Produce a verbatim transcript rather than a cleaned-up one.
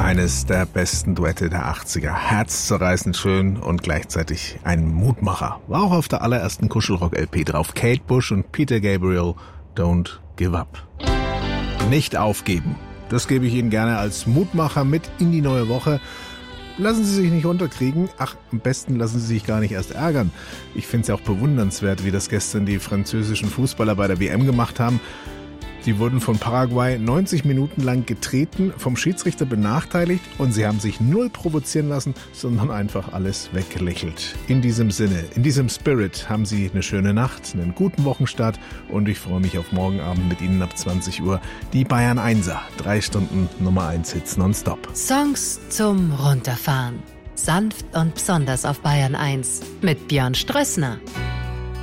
Eines der besten Duette der achtziger. Herzzerreißend schön und gleichzeitig ein Mutmacher. War auch auf der allerersten Kuschelrock-L P drauf. Kate Bush und Peter Gabriel, Don't Give Up. Nicht aufgeben. Das gebe ich Ihnen gerne als Mutmacher mit in die neue Woche. Lassen Sie sich nicht unterkriegen. Ach, am besten lassen Sie sich gar nicht erst ärgern. Ich finde es ja auch bewundernswert, wie das gestern die französischen Fußballer bei der W M gemacht haben. Sie wurden von Paraguay neunzig Minuten lang getreten, vom Schiedsrichter benachteiligt und sie haben sich null provozieren lassen, sondern einfach alles weggelächelt. In diesem Sinne, in diesem Spirit haben Sie eine schöne Nacht, einen guten Wochenstart und ich freue mich auf morgen Abend mit Ihnen ab zwanzig Uhr. Die Bayern Einser, drei Stunden Nummer eins Hits nonstop. Songs zum Runterfahren. Sanft und besonders auf Bayern eins mit Björn Strössner.